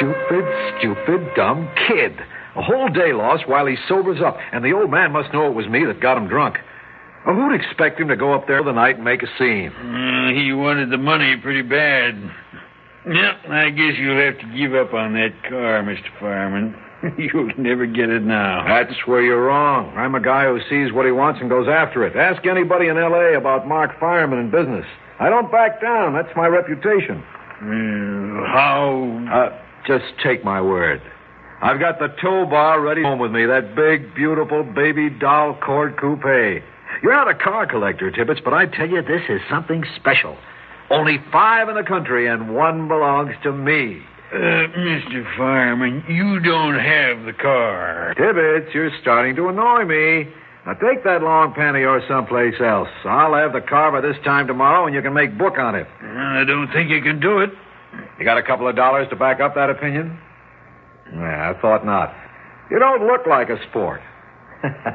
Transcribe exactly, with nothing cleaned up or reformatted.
Stupid, stupid, dumb kid. A whole day lost while he sobers up, and the old man must know it was me that got him drunk. Well, who'd expect him to go up there the night and make a scene? Uh, he wanted the money pretty bad. Yeah, I guess you'll have to give up on that car, Mister Fireman. You'll never get it now. That's where you're wrong. I'm a guy who sees what he wants and goes after it. Ask anybody in L A about Mark Fireman in business. I don't back down. That's my reputation. Uh, how? Uh, just take my word. I've got the tow bar ready home with me, that big, beautiful baby doll Cord coupe. You're not a car collector, Tibbets, but I tell you, this is something special. Only five in the country, and one belongs to me. Uh, Mister Fireman, you don't have the car. Tibbets, you're starting to annoy me. Now, take that long pan of yours someplace else. I'll have the car by this time tomorrow, and you can make book on it. I don't think you can do it. You got a couple of dollars to back up that opinion? Yeah, I thought not. You don't look like a sport.